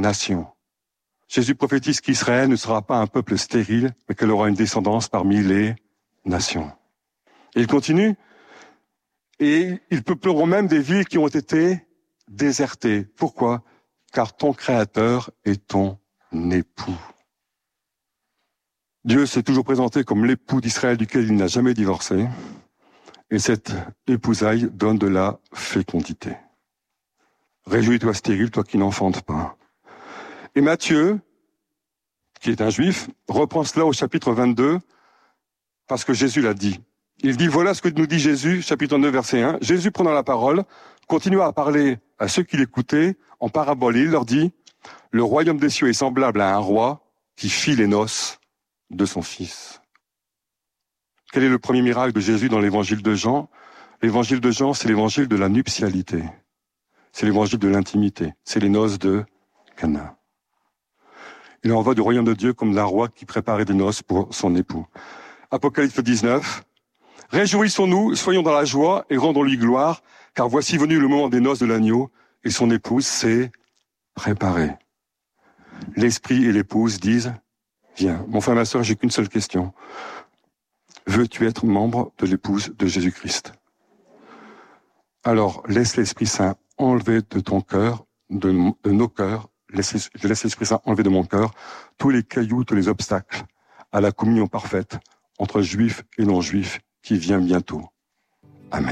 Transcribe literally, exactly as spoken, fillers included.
nations. Jésus prophétise qu'Israël ne sera pas un peuple stérile, mais qu'elle aura une descendance parmi les nations. Et il continue, et ils peupleront même des villes qui ont été désertées. Pourquoi? Car ton Créateur est ton époux. Dieu s'est toujours présenté comme l'époux d'Israël duquel il n'a jamais divorcé, et cette épousaille donne de la fécondité. Réjouis-toi stérile, toi qui n'enfantes pas. Et Matthieu, qui est un juif, reprend cela au chapitre vingt-deux, parce que Jésus l'a dit. Il dit, voilà ce que nous dit Jésus, chapitre neuf, verset un. Jésus, prenant la parole, continua à parler à ceux qui l'écoutaient en parabole. Il leur dit, le royaume des cieux est semblable à un roi qui fit les noces de son fils. Quel est le premier miracle de Jésus dans l'évangile de Jean? L'évangile de Jean, c'est l'évangile de la nuptialité. C'est l'évangile de l'intimité. C'est les noces de Cana. Il envoie du royaume de Dieu comme d'un roi qui préparait des noces pour son époux. Apocalypse dix-neuf. Réjouissons-nous, soyons dans la joie et rendons-lui gloire, car voici venu le moment des noces de l'agneau et son épouse s'est préparée. L'esprit et l'épouse disent, viens. Mon frère, ma sœur, j'ai qu'une seule question. Veux-tu être membre de l'épouse de Jésus-Christ? Alors, laisse l'Esprit Saint enlever de ton cœur, de, de nos cœurs, laisse, je laisse l'Esprit Saint enlever de mon cœur tous les cailloux, tous les obstacles à la communion parfaite entre juifs et non-juifs qui vient bientôt.